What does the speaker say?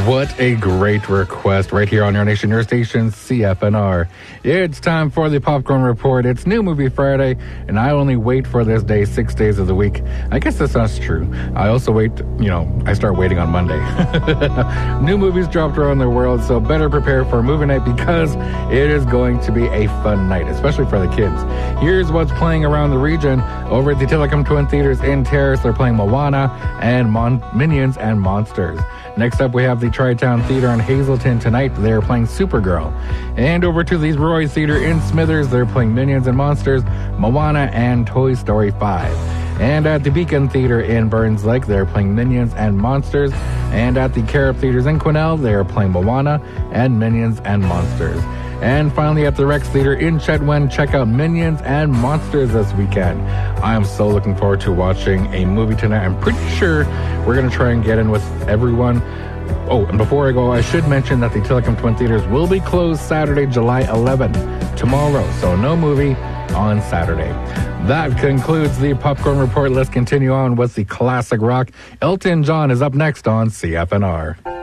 What a great request right here on your nation, your station, CFNR. It's time for the Popcorn Report. It's New Movie Friday, and I only wait for this day 6 days of the week. I guess that's not true. I also wait, I start waiting on Monday. New movies dropped around the world, so better prepare for movie night because it is going to be a fun night, especially for the kids. Here's what's playing around the region. Over at the Telecom Twin Theaters in Terrace, they're playing Moana and Minions and Monsters. Next up, we have the Tri-Town Theater in Hazleton tonight. They're playing Supergirl. And over to the Roy Theater in Smithers, they're playing Minions and Monsters, Moana, and Toy Story 5. And at the Beacon Theater in Burns Lake, they're playing Minions and Monsters. And at the Carib Theaters in Quesnel, they're playing Moana and Minions and Monsters. And finally, at the Rex Theater in Chetwynd, check out Minions and Monsters this weekend. I am so looking forward to watching a movie tonight. I'm pretty sure we're going to try and get in with everyone. Oh, and before I go, I should mention that the Telecom Twin Theaters will be closed Saturday, July 11th, tomorrow. So no movie on Saturday. That concludes the Popcorn Report. Let's continue on with the classic rock. Elton John is up next on CFNR.